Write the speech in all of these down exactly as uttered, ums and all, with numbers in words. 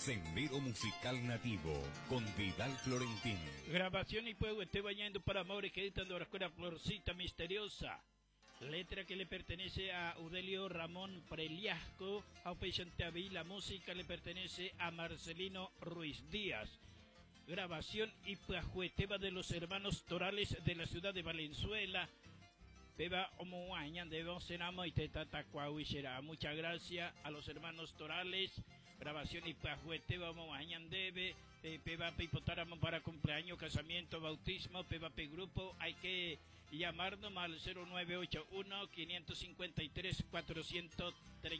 Sendero Musical Nativo con Vidal Florentín. Grabación y fuego, estoy bañando para amores que editando la escuela Florcita Misteriosa. Letra que le pertenece a Udelio Ramón Preliasco, a Opeyante Aví. La música le pertenece a Marcelino Ruiz Díaz. Grabación y pajueteba de los hermanos Torales de la ciudad de Valenzuela. Beba Omoañan de Bonsenamo y Tetatacuahuichera. Muchas gracias a los hermanos Torales. Grabación y pajueteba Omoañan debe. Peba Pipotáramo para cumpleaños, casamiento, bautismo. Peba P grupo. Hay que llamarnos al cero nueve ocho uno, cinco cinco tres, cuatro siete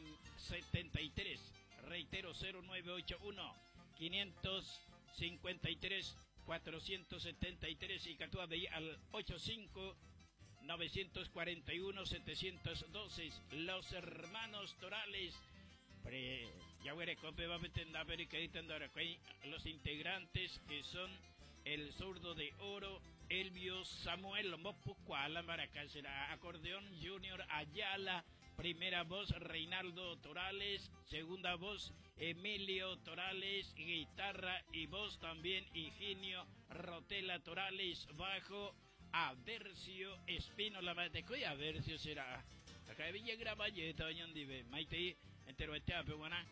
tres. Reitero, cero nueve ocho uno, cinco cinco tres, cuatro siete tres y Catúa Bey al ochenta y cinco, novecientos cuarenta y uno, setecientos doce. Los hermanos Torales. Pre, ya veré cope va a pretender ver que los integrantes que son el zurdo de oro, Elvio Samuel Mopucuala, Maracasera, acordeón Junior Ayala, primera voz Reinaldo Torales, segunda voz Emilio Torales, guitarra y voz también Higinio Rotela Torales, bajo Aversio Espínola, Matecoy. Aversio será acá de Villa Gravalleta, Ñandive, Maite, entero este apeguana.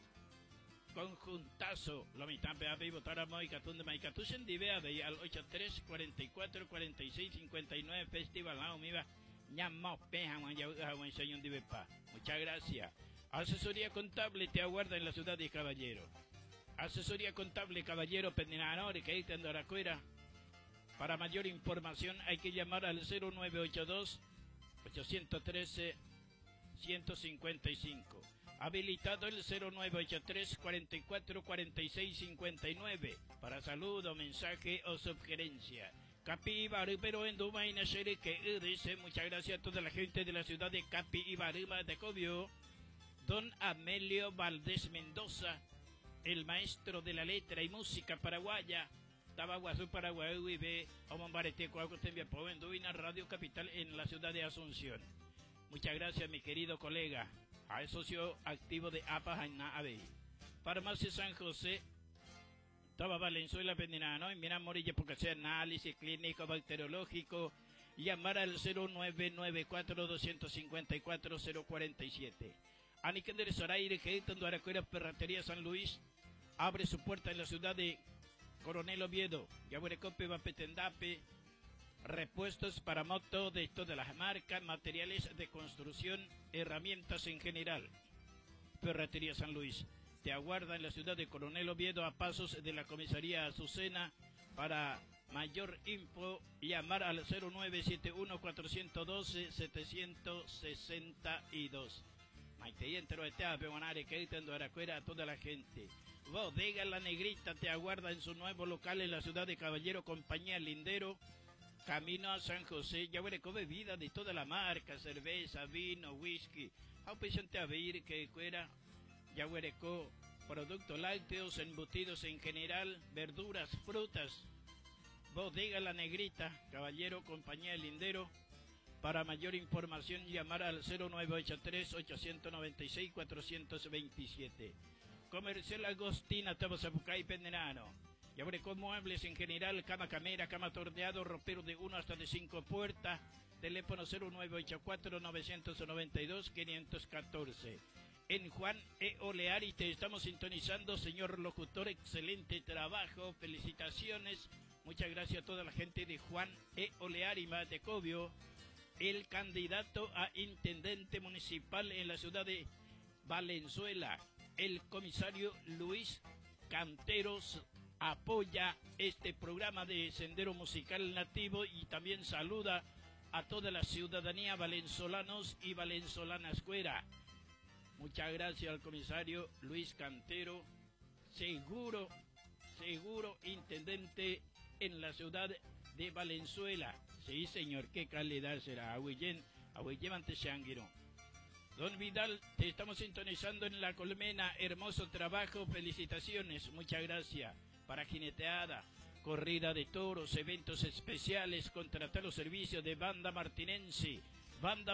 Conjuntazo, lo mitad peape y votar a Moicatún de Maicatusen Divea de al ochenta y tres, cuarenta y cuatro, cuarenta y seis, cincuenta y nueve Festival la Umiva Ñamo Peja Señor Divepa. Muchas gracias. Asesoría contable te aguarda en la ciudad de Caballero. Asesoría contable Caballero Pedinanor que ahí te Andoracuera. Para mayor información hay que llamar al cero nueve ocho dos, ocho uno tres, uno cinco cinco. Habilitado el cero nueve ocho tres, cuarenta y cuatro, cuarenta y seis, cincuenta y nueve para saludo, mensaje o sugerencia. Capibarú, pero en Duma y Nashere que dice muchas gracias a toda la gente de la ciudad de Capibarú de Cobio. Don Amelio Valdés Mendoza, el maestro de la letra y música paraguaya. Tabaguazú, Paraguay, U I B, Omambarete, Coacotemia, Povenduina, Radio Capital en la ciudad de Asunción. Muchas gracias, mi querido colega. Al socio activo de A P A Jaina Abey. Farmacia San José, Taba Valenzuela Pendinano, en Miran Morilla, porque sea análisis clínico bacteriológico. Llamar al cero nueve nueve cuatro, dos cinco cuatro, cero cuatro siete. Anikender Zoraire, que editando Aracuera Ferretería San Luis, abre su puerta en la ciudad de Coronel Oviedo. Yaburecope, Vapetendape. Repuestos para moto de todas las marcas, materiales de construcción, herramientas en general. Ferretería San Luis te aguarda en la ciudad de Coronel Oviedo, a pasos de la comisaría Azucena. Para mayor info, llamar al cero nueve siete uno, cuatro uno dos, siete seis dos. Maite y entero de Teape, Guanare, que editando Aracuera a toda la gente. Bodega La Negrita te aguarda en su nuevo local en la ciudad de Caballero, compañía Lindero. Camino a San José, Yabureco, bebida de toda la marca, cerveza, vino, whisky. Aupechante a ver que fuera Yabureco, productos lácteos, embutidos en general, verduras, frutas. Bodega La Negrita, Caballero, compañía Lindero. Para mayor información, llamar al cero nueve ocho tres, ocho nueve seis, cuatro dos siete. Comercial Agostina, Tabosapucay, Pendenano. Yabureco muebles en general, cama camera, cama torneado, ropero de uno hasta de cinco puertas. Teléfono cero nueve ocho cuatro, nueve nueve dos, cinco uno cuatro. En Juan E. Oleari te estamos sintonizando, señor locutor, excelente trabajo, felicitaciones. Muchas gracias a toda la gente de Juan E. Oleari, Matecobio, el candidato a intendente municipal en la ciudad de Valenzuela, el comisario Luis Canteros. Apoya este programa de Sendero Musical Nativo y también saluda a toda la ciudadanía valenzolanos y valenzolanas fuera. Muchas gracias al comisario Luis Cantero, seguro, seguro intendente en la ciudad de Valenzuela. Sí, señor, qué calidad será. Ahuillén, ahuillén ante Shanguiro. Don Vidal, te estamos sintonizando en La Colmena. Hermoso trabajo, felicitaciones, muchas gracias. Para jineteada, corrida de toros, eventos especiales, contratar los servicios de Banda Martinense. Banda